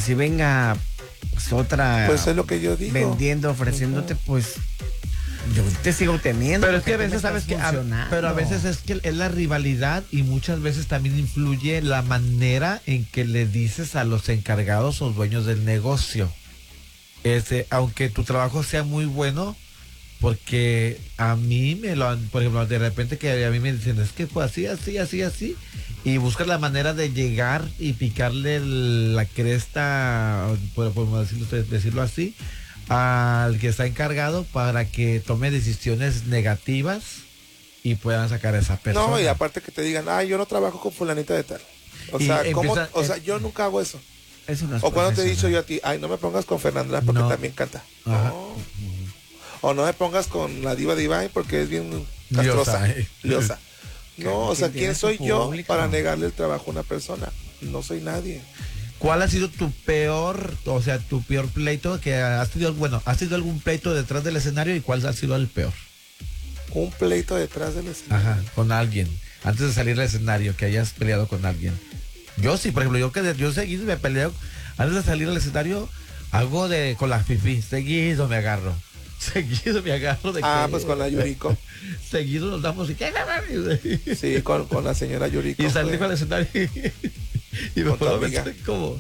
así venga pues, otra Pues es lo que yo digo. vendiendo, ofreciéndote, pues yo te sigo teniendo. Pero es que a porque tú me veces, ¿sabes estás que funcionando. Pero a veces es que es la rivalidad y muchas veces también influye la manera en que le dices a los encargados o dueños del negocio. Aunque tu trabajo sea muy bueno, porque a mí me lo han, por ejemplo, de repente que a mí me dicen, es que pues así, y buscas la manera de llegar y picarle la cresta, podemos decirlo así, al que está encargado para que tome decisiones negativas y puedan sacar a esa persona. No, y aparte que te digan, yo no trabajo con fulanita de tal. O Y sea, empieza- yo nunca hago eso. Eso no es O cuando te he dicho profesional. yo a ti, no me pongas con Fernanda porque No. también canta. Ajá. No. O no me pongas con la diva Divine porque es bien castrosa. Liosa. Liosa. No, o sea, tiene ¿quién su soy yo público. para negarle el trabajo a una persona? No soy nadie. ¿Cuál ha sido tu peor pleito que has tenido? Bueno, ¿has tenido algún pleito detrás del escenario y cuál ha sido el peor? Un pleito detrás del escenario. Ajá, con alguien. Antes de salir al escenario, que hayas peleado con alguien. Yo sí, por ejemplo, yo seguido me peleo. Antes de salir al escenario, hago con la fifi. Seguido me agarro. Seguido me agarro de Pues con la Yuriko. Seguido nos damos y Sí, con la señora Yuriko. y salí fue. al escenario y me Con tu puedo amiga. meter como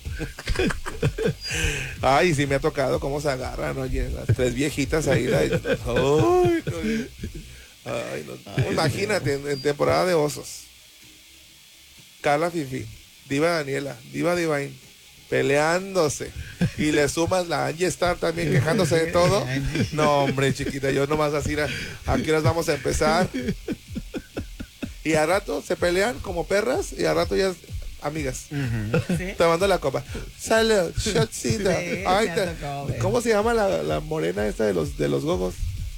Ay, sí me ha tocado cómo se agarran, oye, las tres viejitas ahí. Ay, no. Ay, no. Imagínate, en temporada de osos. Carla Fifi, Diva Daniela, Diva Divine, peleándose. Y le sumas la Angie Star también quejándose de todo. No, hombre, chiquita, yo nomás así, ¿a qué horas vamos a empezar? Y a rato se pelean como perras y a rato ya amigas. Sí. Tomando la copa. Salud, shotcita. Sí, Ay, me ha tocado ver. ¿cómo se llama la morena esta de los gogos?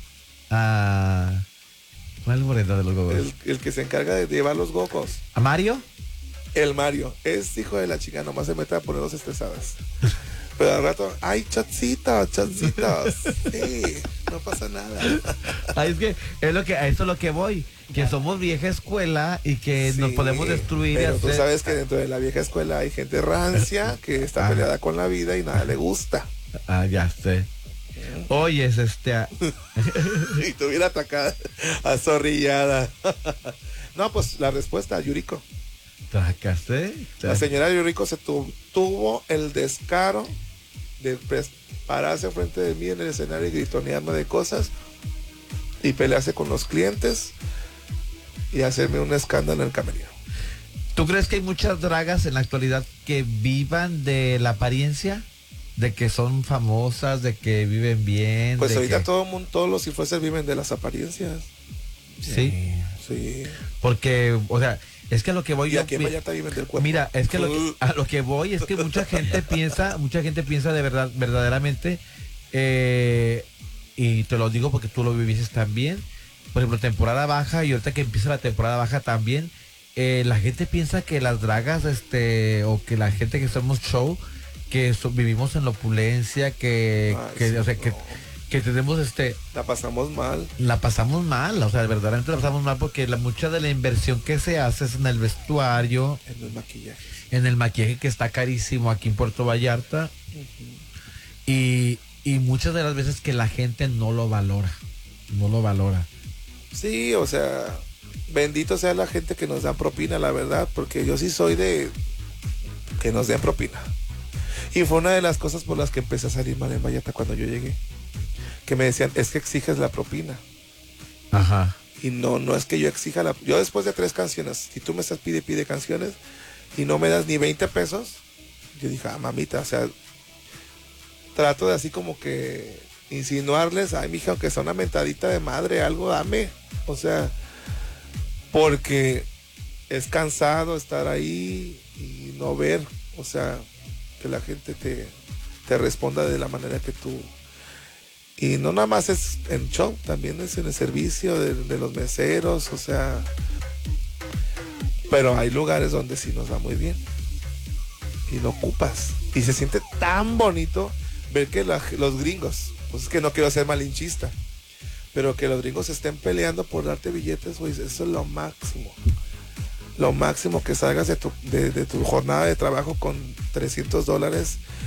¿cuál morena de los gogos? El que se encarga de llevar los gogos. ¿A Mario? El Mario. Es hijo de la chica, nomás se mete a ponerlos estresadas. Pero al rato, chotcitos. Sí, no pasa nada. Es que a eso es lo que voy, que somos vieja escuela y que nos Sí, podemos destruir y pero tú hacer. sabes que dentro de la vieja escuela hay gente rancia que está Ajá. peleada con la vida y nada le gusta. Ya sé. Oyes, Y tuviera atacada, azorrillada. No, pues la respuesta, Yuriko. ¿tracaste? La señora Yuriko se tuvo el descaro de pararse frente de mí en el escenario y gritonearme de cosas y pelearse con los clientes y hacerme un escándalo en el camerino. ¿Tú crees que hay muchas dragas en la actualidad que vivan de la apariencia? De que son famosas, de que viven bien. Pues de ahorita que... todo el mundo, todos los influencers viven de las apariencias. Sí. Sí. Porque, o sea, es que a lo que voy Y yo. aquí en Vallarta viven del cuerpo. Mira, es que a lo que voy es que mucha gente piensa de verdad, verdaderamente, y te lo digo porque tú lo viviste también. Por ejemplo, temporada baja y ahorita que empieza la temporada baja también, la gente piensa que las dragas, o que la gente que hacemos show, que vivimos en la opulencia, que tenemos la pasamos mal. la pasamos mal, o sea, verdaderamente la pasamos mal porque mucha de la inversión que se hace es en el vestuario, En el maquillaje. en el maquillaje que está carísimo aquí en Puerto Vallarta, y muchas de las veces que la gente no lo valora. Sí, o sea, bendito sea la gente que nos da propina, la verdad, porque yo sí soy de que nos den propina. Y fue una de las cosas por las que empecé a salir mal en Vallarta cuando yo llegué. Que me decían, es que exiges la propina. Ajá. Y no es que yo exija la... Yo después de 3 canciones, si tú me estás pide canciones y no me das ni 20 pesos, yo dije, mamita, o sea, trato de así como que insinuarles, mija, aunque sea una mentadita de madre, algo dame. O sea, porque es cansado estar ahí y no ver, o sea, que la gente te responda de la manera que tú... Y no nada más es en show, también es en el servicio de los meseros, o sea... Pero hay lugares donde sí nos va muy bien. Y lo ocupas. Y se siente tan bonito ver que los gringos, pues es que no quiero ser malinchista, pero que los gringos estén peleando por darte billetes, güey, eso es lo máximo. Lo máximo, que salgas de tu jornada de trabajo con $300